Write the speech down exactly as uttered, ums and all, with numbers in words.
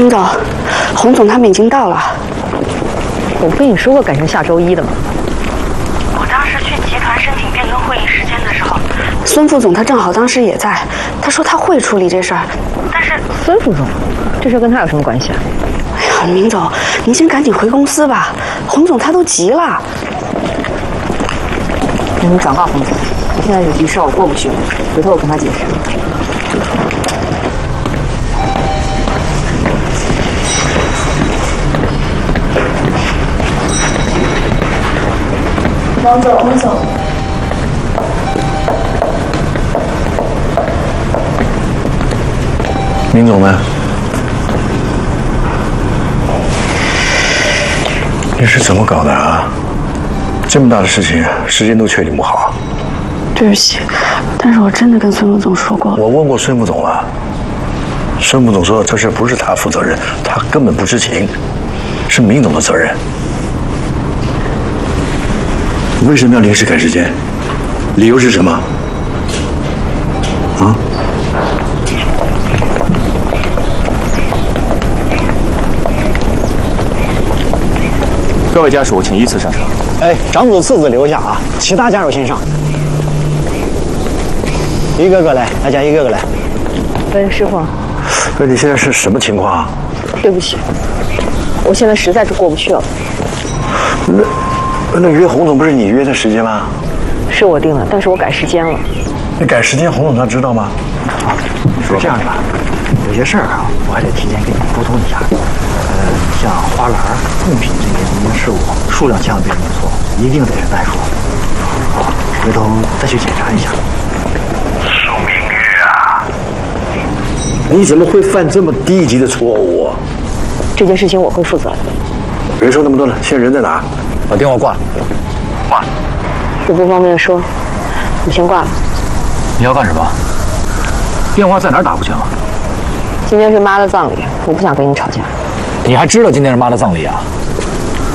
明总，洪总他们已经到了。 我不跟你说过改成下周一的吗？ 我当时去集团申请变更会议时间的时候，孙副总他正好当时也在，他说他会处理这事儿。但是孙副总，这事跟他有什么关系啊？ 哎呀，明总，您先赶紧回公司吧，洪总他都急了。 你转告洪总，我现在有急事我过不去了，回头我跟他解释。 王总，王总， 明总呢？你是怎么搞的啊？这么大的事情，时间都确定不好。 对不起，但是我真的跟孙副总说过。 我问过孙副总了，孙副总说这事不是他负责任，他根本不知情，是明总的责任。为什么要临时改时间？理由是什么？啊？ 各位家属，请依次上车。 哎，长子、次子留下啊，其他家属先上。一个个来，大家一个个来。 喂，师傅。 不是，你现在是什么情况啊？ 对不起，我现在实在是过不去了。 那那约洪总不是你约的时间吗？ 是我定的，但是我改时间了。 你改时间，洪总他知道吗？ 是这样的吧，有些事儿啊，我还得提前跟你沟通一下。呃，像花篮、贡品这些民营事务，数量千万别弄错，一定得是单数。好，回头再去检查一下。 宋明月啊，你怎么会犯这么低级的错误？ 这件事情我会负责的。 别说那么多了，现在人在哪？ 把电话挂了。 挂。 我不方便说，你先挂了。 你要干什么？电话在哪儿打过去啊？ 今天是妈的葬礼，我不想跟你吵架。 你还知道今天是妈的葬礼啊？